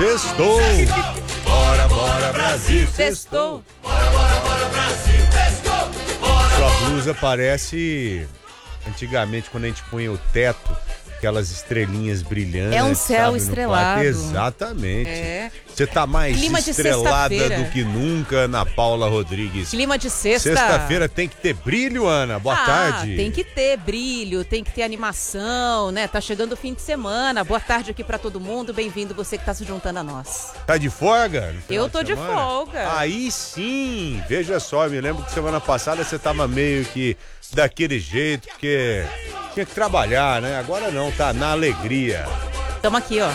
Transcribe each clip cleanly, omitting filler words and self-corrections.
sextou. Bora, bora, Brasil, Sextou. Bora, Brasil, sextou. Sua blusa parece antigamente quando a gente punha o teto, aquelas estrelinhas brilhantes. É um céu sabe, estrelado. Exatamente. É. Você tá mais Clima de estrelada sexta-feira. do que nunca, Ana Paula Rodrigues. Clima de sexta. Sexta-feira tem que ter brilho, Ana. Boa tarde. Tem que ter brilho, tem que ter animação, né? Tá chegando o fim de semana. Boa tarde aqui pra todo mundo. Bem-vindo você que tá se juntando a nós. Tá de folga? no final Eu tô de semana? folga. Aí sim. Veja só, me lembro que semana passada você tava meio que daquele jeito, porque tinha que trabalhar, né? Agora não, tá na alegria. Tamo aqui, ó.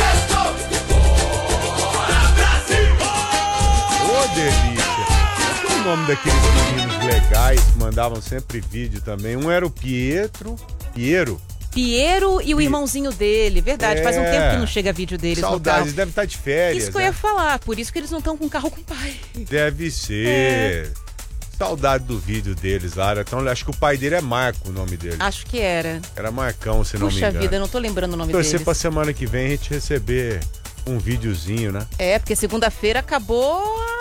Ô, delícia! Qual é o nome daqueles meninos legais que mandavam sempre vídeo também? Um era o Piero Piero e o irmãozinho dele. Verdade, faz um tempo que não chega vídeo deles no Saudades, carro. deve estar de férias. Isso que eu ia falar, por isso que eles não estão com carro com o pai. Deve ser. Saudade do vídeo deles lá. Então, acho que o pai dele é Marco, o nome dele. Acho que era. Era Marcão, se não me Puxa engano. vida, eu não tô lembrando o nome Torcer deles. pra semana que vem a gente receber um videozinho, né? É, porque segunda-feira acabou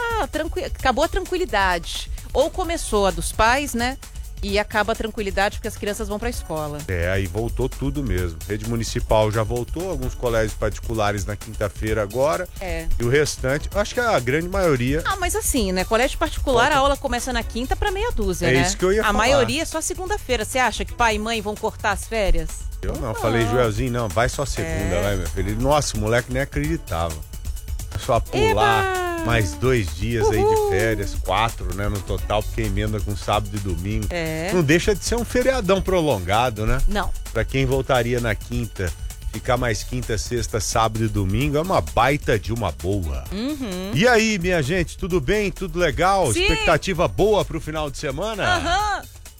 a tranquilidade. Ou começou a dos pais, né? E acaba a tranquilidade porque as crianças vão pra escola. É, aí voltou tudo mesmo. Rede municipal já voltou, alguns colégios particulares na quinta-feira agora. É. E o restante, acho que a grande maioria. Ah, mas assim, né? Colégio particular, a aula começa na quinta pra meia dúzia, É né? isso que eu ia A falar. maioria é só segunda-feira. Você acha que pai e mãe vão cortar as férias? Eu não, falei, Joelzinho, não, vai só segunda, vai, meu filho. Nossa, o moleque nem acreditava. Só pular mais 2 dias aí de férias, 4, né, no total, porque emenda com sábado e domingo. É. Não deixa de ser um feriadão prolongado, né? Não. Pra quem voltaria na quinta, ficar mais quinta, sexta, sábado e domingo, é uma baita de uma boa. E aí, minha gente, tudo bem? Tudo legal? Sim. Expectativa boa pro final de semana? Aham.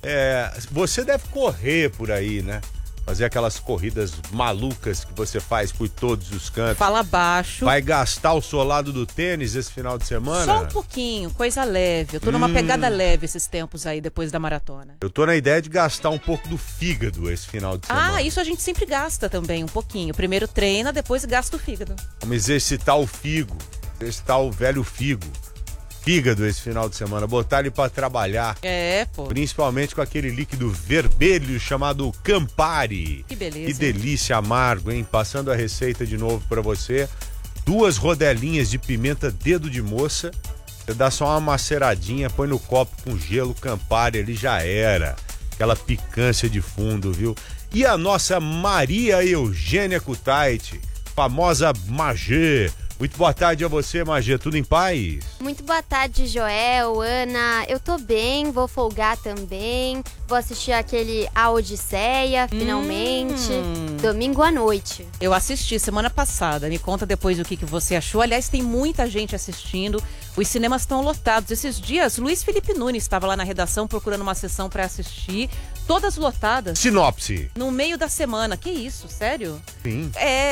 Você deve correr por aí, né? Fazer aquelas corridas malucas que você faz por todos os cantos. Fala baixo. Vai gastar o solado do tênis esse final de semana? Só um pouquinho, coisa leve. Eu tô numa pegada leve esses tempos aí, depois da maratona. Eu tô na ideia de gastar um pouco do fígado esse final de semana. Ah, isso a gente sempre gasta também, um pouquinho. Primeiro treina, depois gasta o fígado. Vamos exercitar o figo, exercitar o velho figo. Fígado esse final de semana, botar ele pra trabalhar. É, pô. Principalmente com aquele líquido vermelho chamado Campari. Que beleza. Que delícia, amargo, hein? Passando a receita de novo pra você. 2 rodelinhas de pimenta dedo de moça. Você dá só uma maceradinha, põe no copo com gelo Campari, ali já era. Aquela picância de fundo, viu? E a nossa Maria Eugênia Kutaiti, famosa Magê. Muito boa tarde a você, Magê. Tudo em paz? Muito boa tarde, Joel, Ana. Eu tô bem, vou folgar também. Vou assistir aquele A Odisseia, finalmente. Domingo à noite. Eu assisti semana passada. Me conta depois o que você achou. Aliás, tem muita gente assistindo. Os cinemas estão lotados. Esses dias, Luiz Felipe Nunes estava lá na redação procurando uma sessão pra assistir. Todas lotadas. Sinopse. No meio da semana. Que isso? Sério? Sim.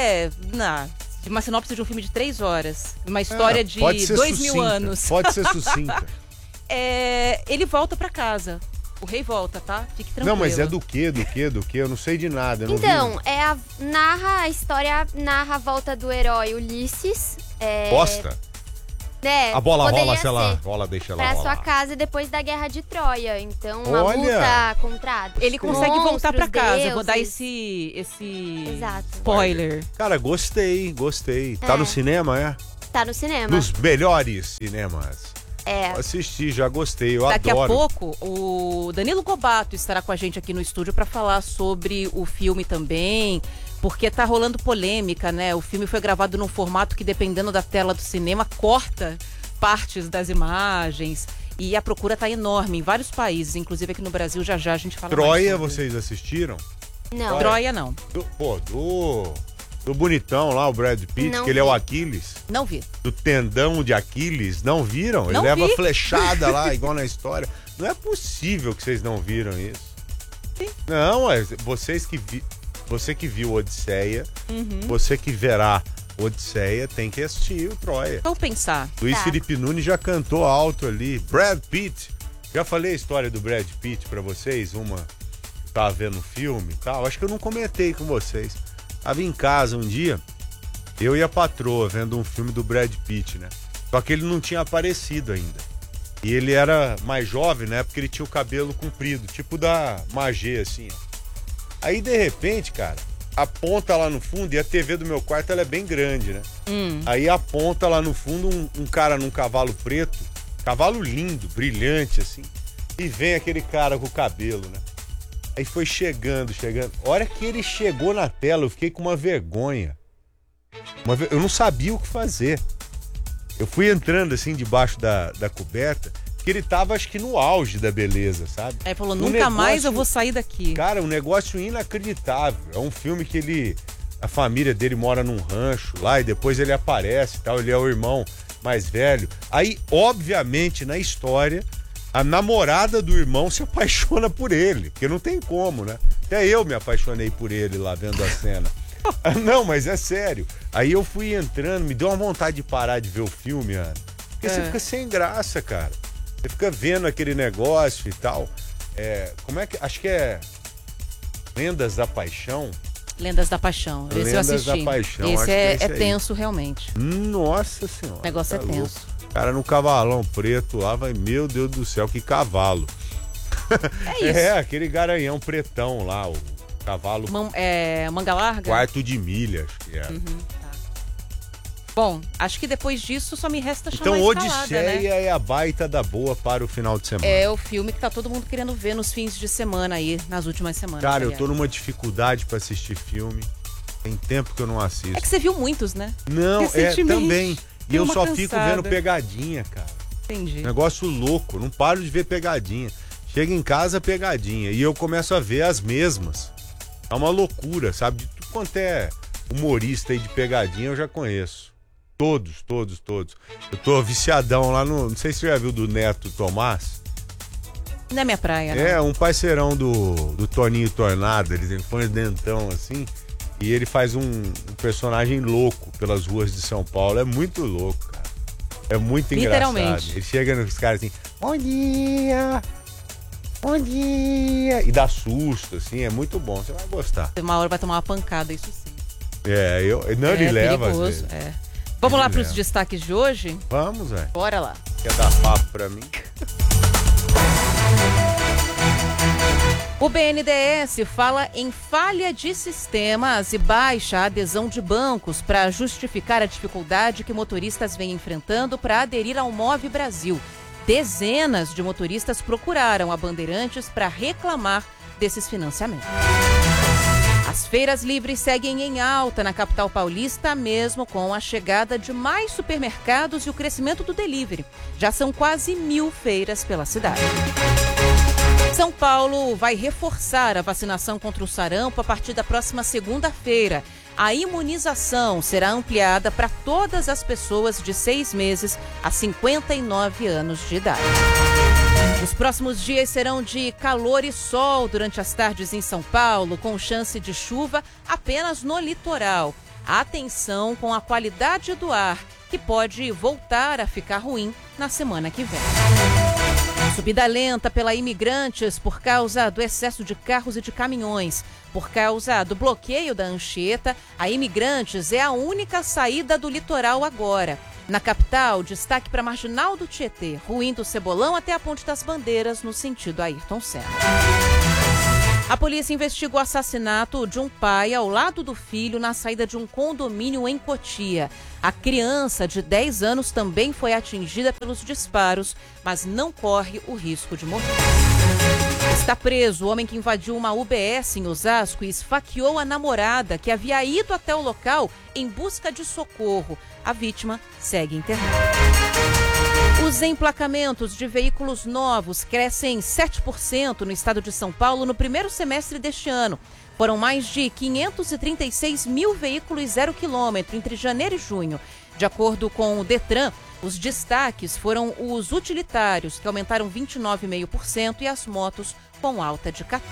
Uma sinopse de um filme de 3 horas. Uma história de pode ser 2.000 sucinta, anos. Pode ser sucinta. Ele volta pra casa. O rei volta, tá? Fique tranquilo. Não, mas é do quê? Eu não sei de nada. Eu não Então, vi. a história narra a volta do herói Ulisses. Bosta. Né, A bola poderia rola, sei lá. ser Bola deixa ela pra rolar. sua casa depois da Guerra de Troia. Então, uma Olha! luta contra Ele consegue voltar pra casa. Eu vou dar deuses. esse Exato. spoiler. Cara, gostei. Tá no cinema, é? Tá no cinema. Nos melhores cinemas. É. Assisti, já gostei, eu Daqui adoro. a pouco, o Danilo Gobato estará com a gente aqui no estúdio para falar sobre o filme também, porque tá rolando polêmica, né? O filme foi gravado num formato que, dependendo da tela do cinema, corta partes das imagens. E a procura tá enorme em vários países, inclusive aqui no Brasil. Já a gente fala Troia, mais sobre. vocês assistiram? Não. Troia, não. Do bonitão lá, o Brad Pitt, Não que ele é o vi. Aquiles. Não vi. Do tendão de Aquiles, não viram? Ele Não leva vi. flechada lá, igual na história. Não é possível que vocês não viram isso. Sim. Não, você que viu Odisseia, Uhum. você que verá Odisseia, tem que assistir o Troia. Vamos pensar. Luiz Tá. Felipe Nunes já cantou alto ali. Brad Pitt. Já falei a história do Brad Pitt pra vocês, uma que tava vendo um filme e tal. Acho que eu não comentei com vocês. Tava em casa um dia, eu e a patroa vendo um filme do Brad Pitt, né? Só que ele não tinha aparecido ainda. E ele era mais jovem, né? Porque ele tinha o cabelo comprido, tipo da Magê, assim, ó. Aí, de repente, cara, aponta lá no fundo, e a TV do meu quarto, ela é bem grande, né? Aí aponta lá no fundo um cara num cavalo preto, cavalo lindo, brilhante, assim, e vem aquele cara com o cabelo, né? Aí foi chegando. A hora que ele chegou na tela, eu fiquei com uma vergonha. Eu não sabia o que fazer. Eu fui entrando, assim, debaixo da coberta, porque ele tava, acho que, no auge da beleza, sabe? Aí falou, nunca mais eu vou sair daqui. Cara, um negócio inacreditável. É um filme que a família dele mora num rancho lá e depois ele aparece e tal, ele é o irmão mais velho. Aí, obviamente, na história, a namorada do irmão se apaixona por ele, porque não tem como, né? Até eu me apaixonei por ele lá vendo a cena. Não, mas é sério. Aí eu fui entrando, me deu uma vontade de parar de ver o filme, Ana. Porque você fica sem graça, cara. Você fica vendo aquele negócio e tal. Como é que... Acho que é Lendas da Paixão. Lendas da Paixão. Esse eu assisti. Lendas da Paixão. Esse é tenso, realmente. Nossa Senhora. O negócio tá é tenso. Louco. O cara no cavalão preto lá, vai, meu Deus do céu, que cavalo. É isso. Aquele garanhão pretão lá, o cavalo. Manga larga? Quarto de milha, acho que é. Tá. Bom, acho que depois disso só me resta chamar Então, a escalada, Odisseia né? é a baita da boa para o final de semana. É o filme que tá todo mundo querendo ver nos fins de semana aí, nas últimas semanas. Cara, eu tô numa dificuldade pra assistir filme. Tem tempo que eu não assisto. É que você viu muitos, né? Não, também. E eu uma só fico cansada. vendo pegadinha, cara. Entendi. Negócio louco, não paro de ver pegadinha. Chega em casa, pegadinha. E eu começo a ver as mesmas. É uma loucura, sabe? De tudo quanto é humorista aí de pegadinha, eu já conheço. Todos. Eu tô viciadão lá no... Não sei se você já viu do Neto Tomás. Não é minha praia, É, um parceirão do Toninho Tornado. Ele põe dentão assim. E ele faz um personagem louco pelas ruas de São Paulo. É muito louco, cara. É muito Literalmente. engraçado. Ele chega nos caras assim, bom dia! E dá susto, assim, é muito bom. Você vai gostar. Uma hora vai tomar uma pancada, isso sim. Ele leva às perigoso, vezes. Vamos lá Ele para os leva. destaques de hoje? Vamos, velho. Bora lá. Quer dar papo pra mim? O BNDES fala em falha de sistemas e baixa a adesão de bancos para justificar a dificuldade que motoristas vêm enfrentando para aderir ao Move Brasil. Dezenas de motoristas procuraram a Bandeirantes para reclamar desses financiamentos. As feiras livres seguem em alta na capital paulista, mesmo com a chegada de mais supermercados e o crescimento do delivery. Já são quase 1.000 feiras pela cidade. São Paulo vai reforçar a vacinação contra o sarampo a partir da próxima segunda-feira. A imunização será ampliada para todas as pessoas de 6 meses a 59 anos de idade. Os próximos dias serão de calor e sol durante as tardes em São Paulo, com chance de chuva apenas no litoral. Atenção com a qualidade do ar, que pode voltar a ficar ruim na semana que vem. Subida lenta pela Imigrantes por causa do excesso de carros e de caminhões. Por causa do bloqueio da Anchieta, a Imigrantes é a única saída do litoral agora. Na capital, destaque para a Marginal do Tietê, ruindo Cebolão até a Ponte das Bandeiras, no sentido Ayrton Senna. A polícia investiga o assassinato de um pai ao lado do filho na saída de um condomínio em Cotia. A criança de 10 anos também foi atingida pelos disparos, mas não corre o risco de morrer. Está preso o homem que invadiu uma UBS em Osasco e esfaqueou a namorada que havia ido até o local em busca de socorro. A vítima segue internada. Os emplacamentos de veículos novos crescem 7% no estado de São Paulo no primeiro semestre deste ano. Foram mais de 536 mil veículos 0 quilômetro entre janeiro e junho. De acordo com o Detran, os destaques foram os utilitários, que aumentaram 29,5%, e as motos, com alta de 14%.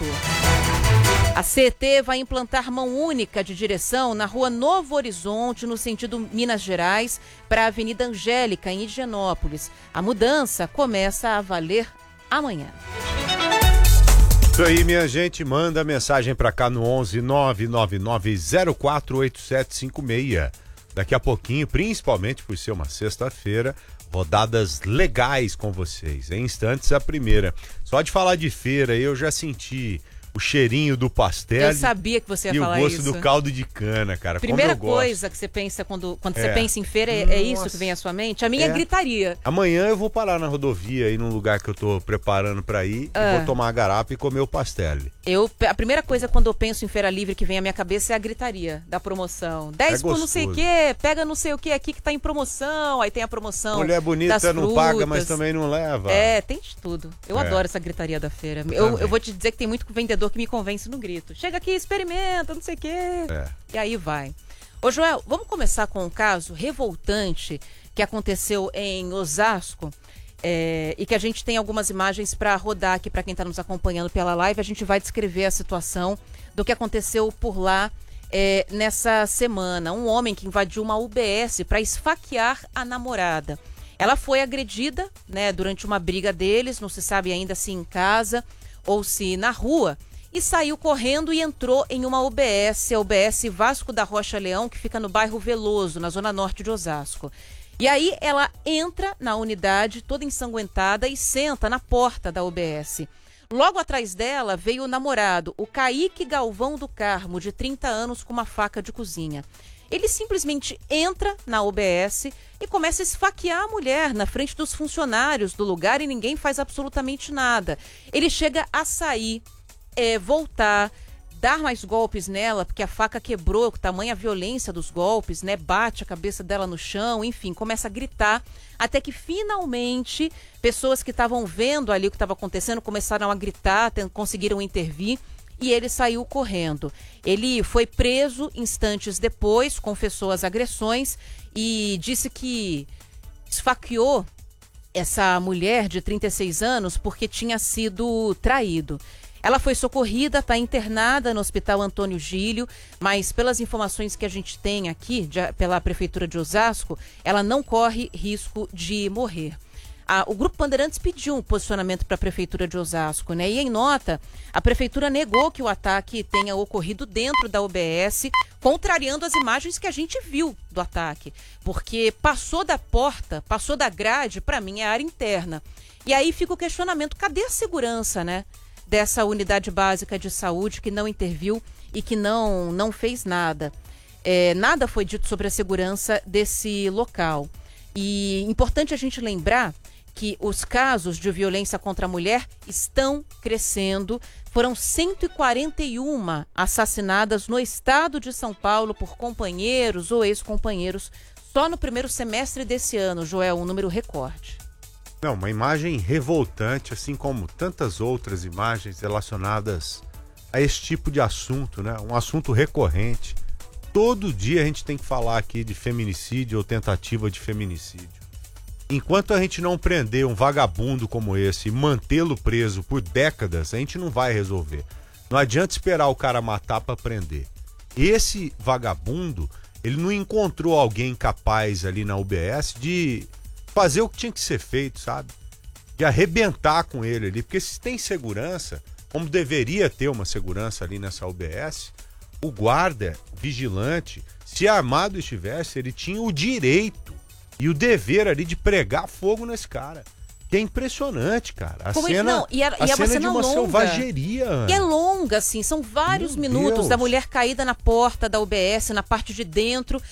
A CET vai implantar mão única de direção na rua Novo Horizonte, no sentido Minas Gerais, para a Avenida Angélica, em Higienópolis. A mudança começa a valer amanhã. Isso aí, minha gente, manda mensagem pra cá no 11 999 048756. Daqui a pouquinho, principalmente por ser uma sexta-feira, rodadas legais com vocês. Em instantes, a primeira. Só de falar de feira, eu já senti o cheirinho do pastel. Eu sabia que você ia falar isso. E o gosto isso. do caldo de cana, cara. Primeira como eu gosto. coisa que você pensa quando você pensa em feira, é isso que vem à sua mente? A minha é gritaria. Amanhã eu vou parar na rodovia aí num lugar que eu tô preparando pra ir e vou tomar a garapa e comer o pastel. A primeira coisa quando eu penso em feira livre que vem à minha cabeça é a gritaria da promoção. 10 por não sei o quê, pega não sei o quê aqui que tá em promoção, aí tem a promoção. Mulher bonita não paga, mas também não leva. Tem de tudo. Eu adoro essa gritaria da feira. Eu vou te dizer que tem muito vendedor que me convence no grito. Chega aqui, experimenta, não sei o quê. E aí vai. Ô Joel, vamos começar com um caso revoltante que aconteceu em Osasco e que a gente tem algumas imagens para rodar aqui para quem está nos acompanhando pela live. A gente vai descrever a situação do que aconteceu por lá nessa semana. Um homem que invadiu uma UBS para esfaquear a namorada. Ela foi agredida, né, durante uma briga deles, não se sabe ainda se em casa ou se na rua, e saiu correndo e entrou em uma UBS, a UBS Vasco da Rocha Leão, que fica no bairro Veloso, na zona norte de Osasco. E aí ela entra na unidade toda ensanguentada e senta na porta da UBS. Logo atrás dela veio o namorado, o Kaique Galvão do Carmo, de 30 anos, com uma faca de cozinha. Ele simplesmente entra na UBS e começa a esfaquear a mulher na frente dos funcionários do lugar e ninguém faz absolutamente nada. Ele chega a sair, voltar, dar mais golpes nela, porque a faca quebrou, com tamanha violência dos golpes, né? Bate a cabeça dela no chão, enfim, começa a gritar, até que finalmente pessoas que estavam vendo ali o que estava acontecendo começaram a gritar, conseguiram intervir. E ele saiu correndo. Ele foi preso instantes depois, confessou as agressões e disse que esfaqueou essa mulher de 36 anos porque tinha sido traído. Ela foi socorrida, está internada no Hospital Antônio Gílio, mas pelas informações que a gente tem aqui, pela Prefeitura de Osasco, ela não corre risco de morrer. O Grupo Bandeirantes pediu um posicionamento para a Prefeitura de Osasco, né? E em nota, a Prefeitura negou que o ataque tenha ocorrido dentro da UBS, contrariando as imagens que a gente viu do ataque. Porque passou da porta, passou da grade, para mim é área interna. E aí fica o questionamento, cadê a segurança, né? Dessa unidade básica de saúde que não interviu e que não fez nada. Nada foi dito sobre a segurança desse local. E importante a gente lembrar que os casos de violência contra a mulher estão crescendo. Foram 141 assassinadas no estado de São Paulo por companheiros ou ex-companheiros só no primeiro semestre desse ano, Joel, um número recorde. Não, uma imagem revoltante, assim como tantas outras imagens relacionadas a esse tipo de assunto, né? Um assunto recorrente. Todo dia a gente tem que falar aqui de feminicídio ou tentativa de feminicídio. Enquanto a gente não prender um vagabundo como esse e mantê-lo preso por décadas, a gente não vai resolver. Não adianta esperar o cara matar para prender. Esse vagabundo, ele não encontrou alguém capaz ali na UBS de fazer o que tinha que ser feito, sabe? De arrebentar com ele ali. Porque se tem segurança, como deveria ter uma segurança ali nessa UBS, o guarda, vigilante, se armado estivesse, ele tinha o direito e o dever ali de pregar fogo nesse cara. Que é impressionante, cara. A cena de uma selvageria. E é longa, assim, são vários minutos da mulher caída na porta da UBS, na parte de dentro.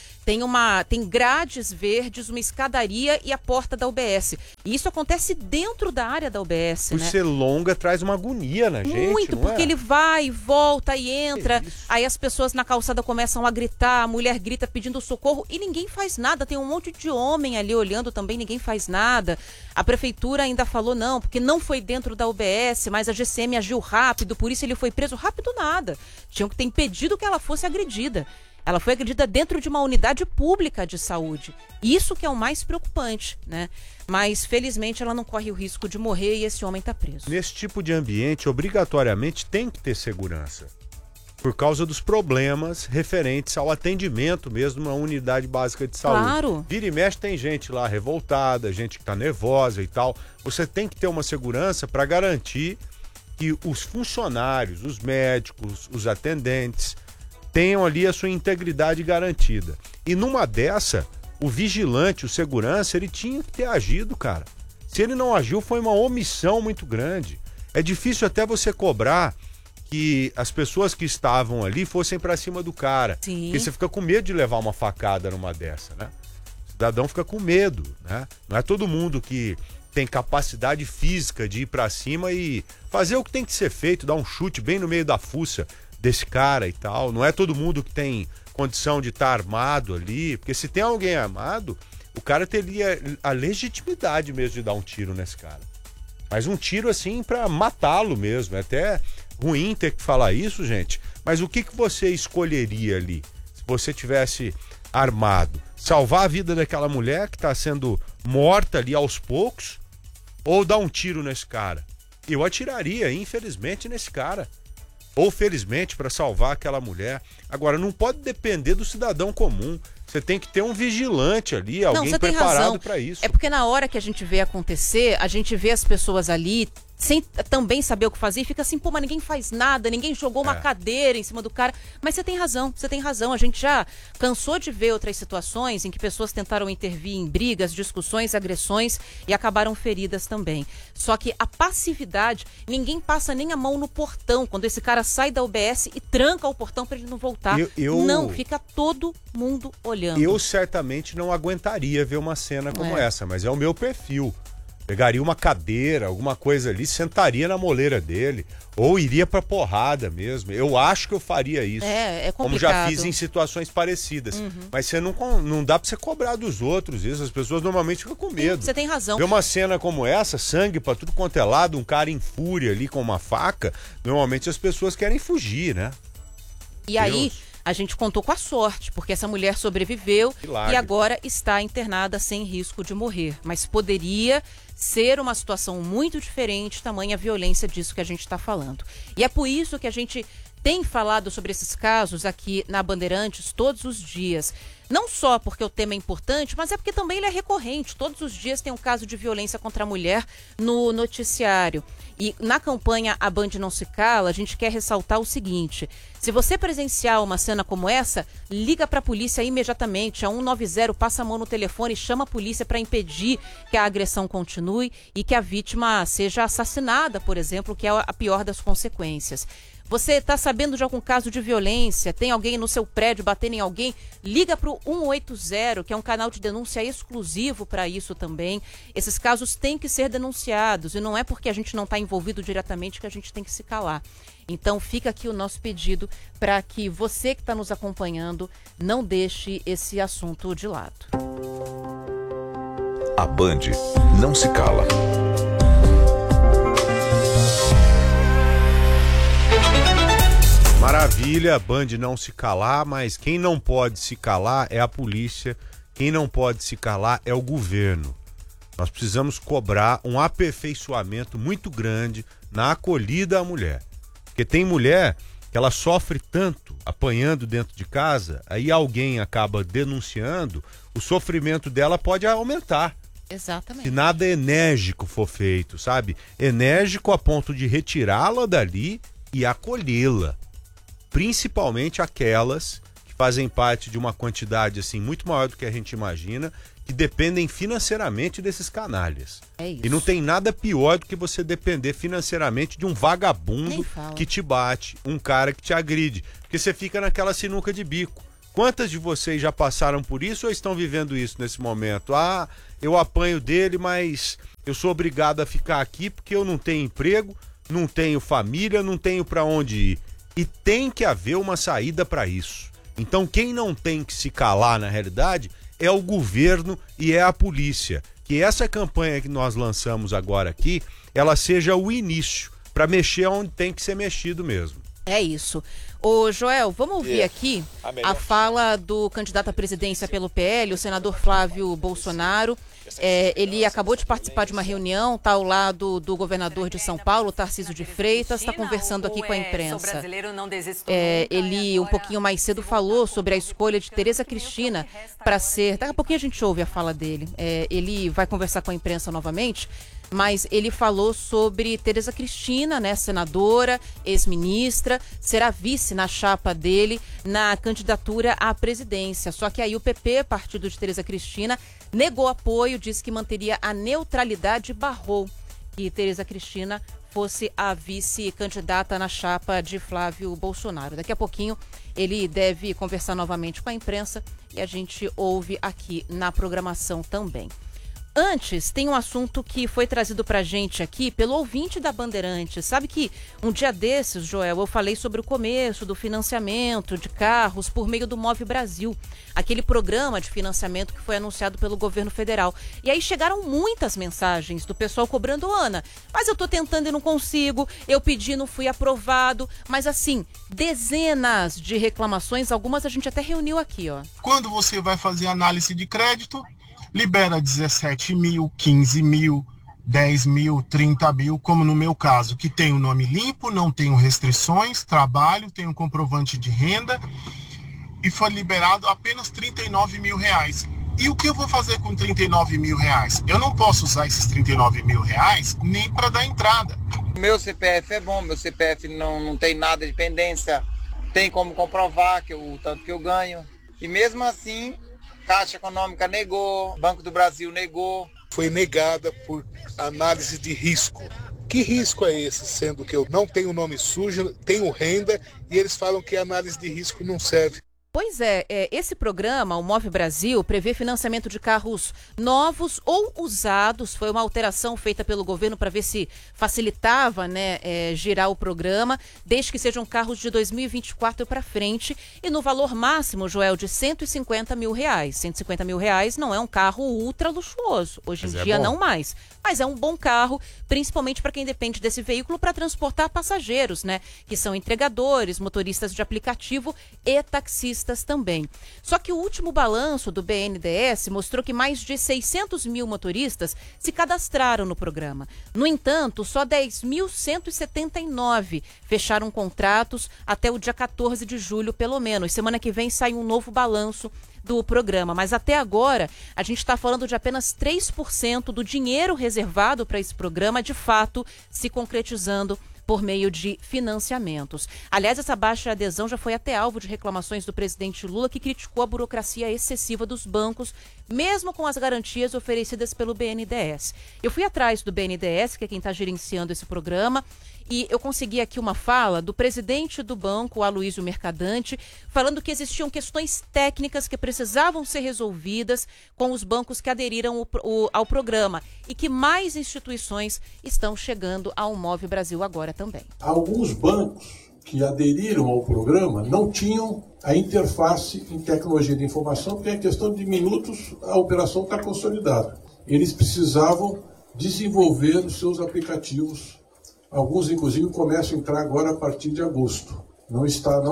Tem grades verdes, uma escadaria e a porta da UBS. E isso acontece dentro da área da UBS, Por ser longa, traz uma agonia na gente, muito, porque ele vai, volta e entra. Aí as pessoas na calçada começam a gritar, a mulher grita pedindo socorro e ninguém faz nada. Tem um monte de homem ali olhando também, ninguém faz nada. A prefeitura ainda falou não, porque não foi dentro da UBS, mas a GCM agiu rápido, por isso ele foi preso. Rápido nada. Tinham que ter impedido que ela fosse agredida. Ela foi agredida dentro de uma unidade pública de saúde. Isso que é o mais preocupante, né? Mas, felizmente, ela não corre o risco de morrer e esse homem está preso. Nesse tipo de ambiente, obrigatoriamente, tem que ter segurança. Por causa dos problemas referentes ao atendimento mesmo numa unidade básica de saúde. Claro. Vira e mexe, tem gente lá revoltada, gente que está nervosa e tal. Você tem que ter uma segurança para garantir que os funcionários, os médicos, os atendentes tenham ali a sua integridade garantida. E numa dessa, o vigilante, o segurança, ele tinha que ter agido, cara. Se ele não agiu, foi uma omissão muito grande. É difícil até você cobrar que as pessoas que estavam ali fossem pra cima do cara. Sim. Porque você fica com medo de levar uma facada numa dessa, né? O cidadão fica com medo, né? Não é todo mundo que tem capacidade física de ir pra cima e fazer o que tem que ser feito, dar um chute bem no meio da fuça desse cara e tal. Não é todo mundo que tem condição de estar armado ali, porque se tem alguém armado, o cara teria a legitimidade mesmo de dar um tiro nesse cara. Mas um tiro assim pra matá-lo mesmo. É até ruim ter que falar isso, gente, mas o que você escolheria ali se você tivesse armado? Salvar a vida daquela mulher que tá sendo morta ali aos poucos ou dar um tiro nesse cara? Eu atiraria, infelizmente, nesse cara. Ou felizmente, para salvar aquela mulher. Agora, não pode depender do cidadão comum. Você tem que ter um vigilante ali, alguém preparado para isso. É porque na hora que a gente vê acontecer, a gente vê as pessoas ali sem também saber o que fazer e fica assim, pô, mas ninguém faz nada, ninguém jogou uma cadeira em cima do cara. Mas você tem razão. A gente já cansou de ver outras situações em que pessoas tentaram intervir em brigas, discussões, agressões e acabaram feridas também. Só que a passividade, ninguém passa nem a mão no portão quando esse cara sai da UBS e tranca o portão para ele não voltar. Não, fica todo mundo olhando. Eu certamente não aguentaria ver uma cena como essa, mas é o meu perfil. Pegaria uma cadeira, alguma coisa ali, sentaria na moleira dele, ou iria pra porrada mesmo. Eu acho que eu faria isso. É complicado. Como já fiz em situações parecidas. Mas você não dá pra você cobrar dos outros isso. As pessoas normalmente ficam com medo. Você tem razão. Ver uma cena como essa, sangue pra tudo quanto é lado, um cara em fúria ali com uma faca, normalmente as pessoas querem fugir, né? E aí, a gente contou com a sorte, porque essa mulher sobreviveu e agora está internada sem risco de morrer. Mas poderia ser uma situação muito diferente, tamanha violência disso que a gente está falando. E é por isso que a gente tem falado sobre esses casos aqui na Bandeirantes todos os dias. Não só porque o tema é importante, mas é porque também ele é recorrente. Todos os dias tem um caso de violência contra a mulher no noticiário. E na campanha A Band Não Se Cala, a gente quer ressaltar o seguinte: se você presenciar uma cena como essa, liga para a polícia imediatamente, a 190, passa a mão no telefone, chama a polícia para impedir que a agressão continue e que a vítima seja assassinada, por exemplo, que é a pior das consequências. Você está sabendo de algum caso de violência, tem alguém no seu prédio batendo em alguém, liga para o 180, que é um canal de denúncia exclusivo para isso também. Esses casos têm que ser denunciados e não é porque a gente não está envolvido diretamente que a gente tem que se calar. Então fica aqui o nosso pedido para que você que está nos acompanhando não deixe esse assunto de lado. A Band não se cala. Maravilha, a Band não se calar, mas quem não pode se calar é a polícia, quem não pode se calar é o governo. Nós precisamos cobrar um aperfeiçoamento muito grande na acolhida à mulher. Porque tem mulher que ela sofre tanto apanhando dentro de casa, aí alguém acaba denunciando, o sofrimento dela pode aumentar. Exatamente. Se nada enérgico for feito, sabe? Enérgico a ponto de retirá-la dali e acolhê-la. Principalmente aquelas que fazem parte de uma quantidade assim muito maior do que a gente imagina, que dependem financeiramente desses canalhas. É isso. E não tem nada pior do que você depender financeiramente de um vagabundo que te bate, um cara que te agride, porque você fica naquela sinuca de bico. Quantas de vocês já passaram por isso ou estão vivendo isso nesse momento? Ah, eu apanho dele, mas eu sou obrigado a ficar aqui porque eu não tenho emprego, não tenho família, não tenho para onde ir. E tem que haver uma saída para isso. Então quem não tem que se calar na realidade é o governo e é a polícia. Que essa campanha que nós lançamos agora aqui, ela seja o início para mexer onde tem que ser mexido mesmo. É isso. Ô Joel, vamos ouvir aqui a fala do candidato à presidência pelo PL, o senador Flávio Bolsonaro. Ele acabou de participar de uma reunião, está ao lado do governador de São Paulo, Tarcísio de Freitas, está conversando aqui com a imprensa. Ele, um pouquinho mais cedo, falou sobre a escolha de Tereza Cristina para ser... Daqui a pouquinho a gente ouve a fala dele. Ele vai conversar com a imprensa novamente, mas ele falou sobre Tereza Cristina, né, senadora, ex-ministra, será vice vice na chapa dele na candidatura à presidência. Só que aí o PP, partido de Tereza Cristina, negou apoio, disse que manteria a neutralidade e barrou que Tereza Cristina fosse a vice-candidata na chapa de Flávio Bolsonaro. Daqui a pouquinho ele deve conversar novamente com a imprensa e a gente ouve aqui na programação também. Antes, tem um assunto que foi trazido pra gente aqui pelo ouvinte da Bandeirantes. Sabe que um dia desses, Joel, eu falei sobre o começo do financiamento de carros por meio do Move Brasil, aquele programa de financiamento que foi anunciado pelo governo federal. E aí chegaram muitas mensagens do pessoal cobrando, Ana, mas eu tô tentando e não consigo, eu pedi, não fui aprovado, mas assim, dezenas de reclamações, algumas a gente até reuniu aqui, ó. Quando você vai fazer análise de crédito, libera 17 mil, 15 mil, 10 mil, 30 mil, como no meu caso, que tem o nome limpo, não tenho restrições, trabalho, tenho comprovante de renda e foi liberado apenas 39 mil reais. E o que eu vou fazer com 39 mil reais? Eu não posso usar esses 39 mil reais nem para dar entrada. Meu CPF é bom, meu CPF não tem nada de pendência, tem como comprovar o tanto que eu ganho. E mesmo assim, Caixa Econômica negou, Banco do Brasil negou. Foi negada por análise de risco. Que risco é esse, sendo que eu não tenho nome sujo, tenho renda e eles falam que a análise de risco não serve? Pois é, esse programa, o Move Brasil, prevê financiamento de carros novos ou usados. Foi uma alteração feita pelo governo para ver se facilitava, girar o programa, desde que sejam carros de 2024 para frente. E no valor máximo, Joel, de 150 mil reais. 150 mil reais não é um carro ultra luxuoso. Hoje em dia não mais. Mas é um bom carro, principalmente para quem depende desse veículo para transportar passageiros, que são entregadores, motoristas de aplicativo e taxistas também. Só que o último balanço do BNDES mostrou que mais de 600 mil motoristas se cadastraram no programa. No entanto, só 10.179 fecharam contratos até o dia 14 de julho, pelo menos. Semana que vem sai um novo balanço do programa, mas até agora a gente está falando de apenas 3% do dinheiro reservado para esse programa de fato se concretizando por meio de financiamentos. Aliás, essa baixa adesão já foi até alvo de reclamações do presidente Lula, que criticou a burocracia excessiva dos bancos, mesmo com as garantias oferecidas pelo BNDES. Eu fui atrás do BNDES, que é quem está gerenciando esse programa, e eu consegui aqui uma fala do presidente do banco, Aloysio Mercadante, falando que existiam questões técnicas que precisavam ser resolvidas com os bancos que aderiram ao programa e que mais instituições estão chegando ao Move Brasil agora também. Alguns bancos que aderiram ao programa não tinham a interface em tecnologia de informação, porque em questão de minutos a operação está consolidada. Eles precisavam desenvolver os seus aplicativos. Alguns, inclusive, começam a entrar agora a partir de agosto. Não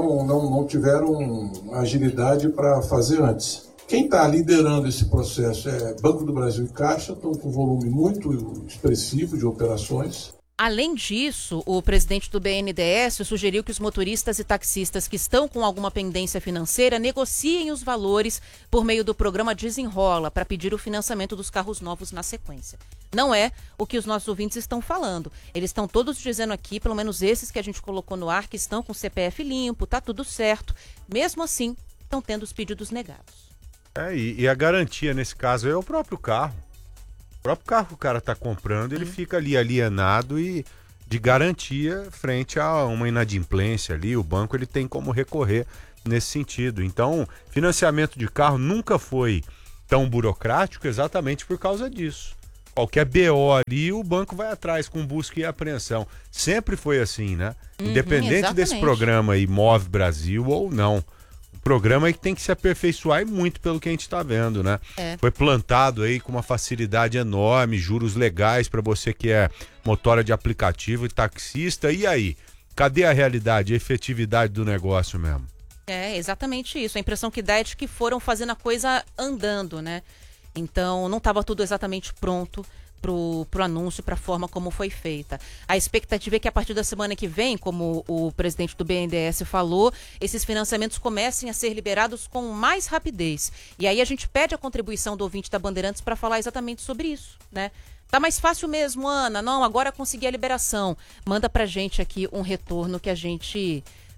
tiveram agilidade para fazer antes. Quem está liderando esse processo é Banco do Brasil e Caixa, estão com um volume muito expressivo de operações. Além disso, o presidente do BNDES sugeriu que os motoristas e taxistas que estão com alguma pendência financeira negociem os valores por meio do programa Desenrola para pedir o financiamento dos carros novos na sequência. Não é o que os nossos ouvintes estão falando. Eles estão todos dizendo aqui, pelo menos esses que a gente colocou no ar, que estão com o CPF limpo, tá tudo certo. Mesmo assim, estão tendo os pedidos negados. E a garantia nesse caso é o próprio carro. O próprio carro que o cara está comprando, ele fica ali alienado e de garantia frente a uma inadimplência ali. O banco ele tem como recorrer nesse sentido. Então, financiamento de carro nunca foi tão burocrático exatamente por causa disso. Qualquer BO ali, o banco vai atrás com busca e apreensão. Sempre foi assim, né? Independente desse programa aí, Move Brasil ou não. O programa aí que tem que se aperfeiçoar e muito pelo que a gente está vendo, né? Foi plantado aí com uma facilidade enorme, juros legais para você que é motora de aplicativo e taxista. E aí? Cadê a realidade, a efetividade do negócio mesmo? É exatamente isso. A impressão que dá é de que foram fazendo a coisa andando, né? Então, não estava tudo exatamente pronto pro anúncio, para a forma como foi feita. A expectativa é que a partir da semana que vem, como o presidente do BNDES falou, esses financiamentos comecem a ser liberados com mais rapidez. E aí a gente pede a contribuição do ouvinte da Bandeirantes para falar exatamente sobre isso, né? Tá mais fácil mesmo, Ana? Não, agora consegui a liberação. Manda pra gente aqui um retorno que a gente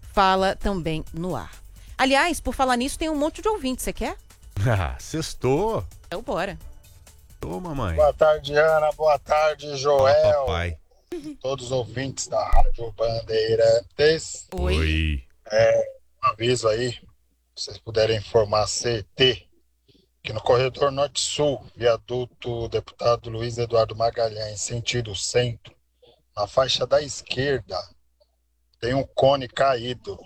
fala também no ar. Aliás, por falar nisso, tem um monte de ouvintes, você quer? Ah, sextou. Então bora. Ô, mamãe. Boa tarde, Ana. Boa tarde, Joel. Papai. Todos os ouvintes da Rádio Bandeirantes. Oi. Um aviso aí, se vocês puderem informar a CET, que no corredor norte-sul, viaduto deputado Luiz Eduardo Magalhães, sentido centro, na faixa da esquerda, tem um cone caído.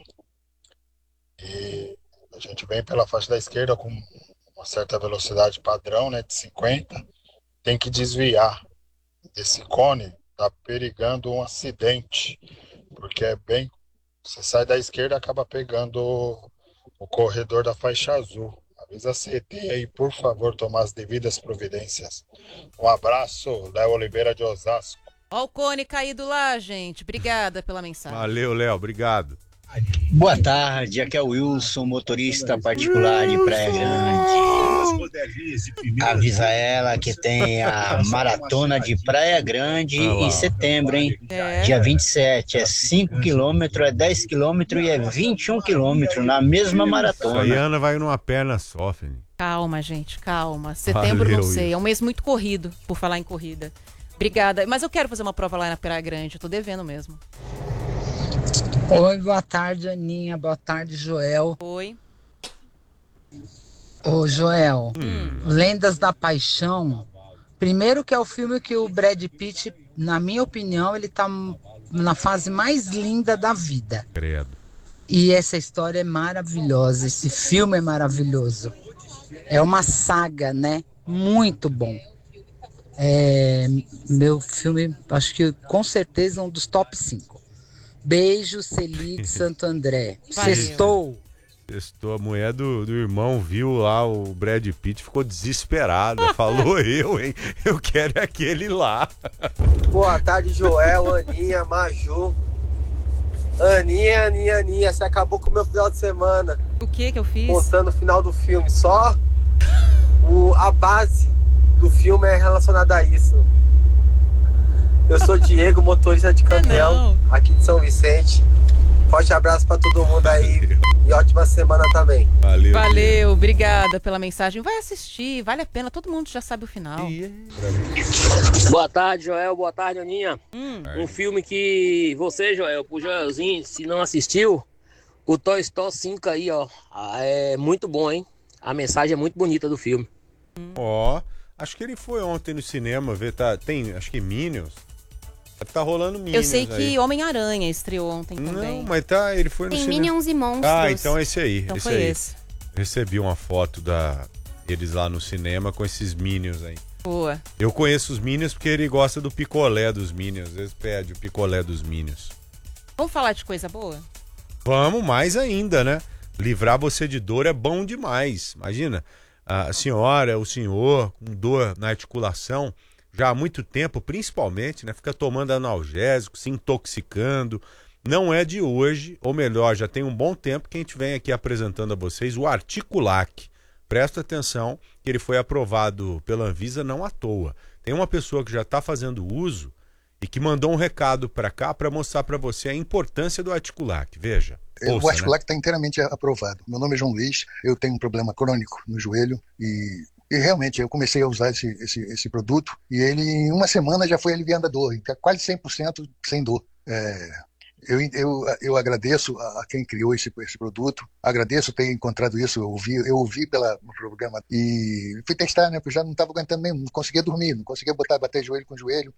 E a gente vem pela faixa da esquerda com uma certa velocidade padrão, né, de 50, tem que desviar. Esse cone está perigando um acidente, porque você sai da esquerda e acaba pegando o corredor da faixa azul. Avisa a CET aí, por favor, tomar as devidas providências. Um abraço, Léo Oliveira de Osasco. Ó o cone caído lá, gente. Obrigada pela mensagem. Valeu, Léo. Obrigado. Boa tarde, aqui é o Wilson, motorista particular de Praia Grande. Avisa ela que tem a maratona de Praia Grande em setembro, hein? Dia 27, é 5 km, é 10 km e é 21 km na mesma maratona. A Ana vai numa perna só, filho. Calma, gente, calma. Setembro, Valeu, não sei. É um mês muito corrido, por falar em corrida. Obrigada. Mas eu quero fazer uma prova lá na Praia Grande. Eu tô devendo mesmo. Oi, boa tarde, Aninha. Boa tarde, Joel. Oi. Ô, Joel, Lendas da Paixão. Primeiro que é o filme que o Brad Pitt, na minha opinião, ele tá na fase mais linda da vida. Credo. E essa história é maravilhosa, esse filme é maravilhoso. É uma saga, né? Muito bom. É meu filme, acho que com certeza um dos top 5. Beijo, Celi de Santo André. Sextou. A mulher do irmão viu lá o Brad Pitt, ficou desesperada. Falou hein? Eu quero aquele lá. Boa tarde, Joel, Aninha, Maju. Aninha, você acabou com o meu final de semana. O que eu fiz? Contando o final do filme. Só a base do filme é relacionada a isso. Eu sou Diego, motorista de caminhão, aqui de São Vicente. Forte abraço pra todo mundo aí e ótima semana também. Valeu, obrigada pela mensagem. Vai assistir, vale a pena, todo mundo já sabe o final. Boa tarde, Joel, boa tarde, Aninha. Um filme que você, Joel, pro Joelzinho, se não assistiu, o Toy Story 5 aí, ó, é muito bom, hein? A mensagem é muito bonita do filme. Ó, acho que ele foi ontem no cinema ver, tem, acho que Minions. Tá rolando Minions. Eu sei que aí. Homem-Aranha estreou ontem também. Não, mas ele foi no cinema. Tem Minions e Monstros. Ah, então esse aí. Então esse foi aí. esse. Recebi uma foto deles lá no cinema com esses Minions aí. Boa. Eu conheço os Minions porque ele gosta do picolé dos Minions. Às vezes pede o picolé dos Minions. Vamos falar de coisa boa? Vamos, mais ainda, né? Livrar você de dor é bom demais. Imagina, a senhora, o senhor, com dor na articulação, já há muito tempo, principalmente, né? Fica tomando analgésico, se intoxicando. Não é de hoje, ou melhor, já tem um bom tempo que a gente vem aqui apresentando a vocês o Articulac. Presta atenção que ele foi aprovado pela Anvisa não à toa. Tem uma pessoa que já está fazendo uso e que mandou um recado para cá para mostrar para você a importância do Articulac. Veja. O Articulac está inteiramente aprovado. Meu nome é João Luiz, eu tenho um problema crônico no joelho e realmente eu comecei a usar esse produto e ele em uma semana já foi aliviando a dor, quase 100% sem dor. Eu agradeço a quem criou esse produto, agradeço ter encontrado isso, eu ouvi no programa e fui testar, né, porque já não estava aguentando mesmo, não conseguia dormir, não conseguia bater joelho com joelho,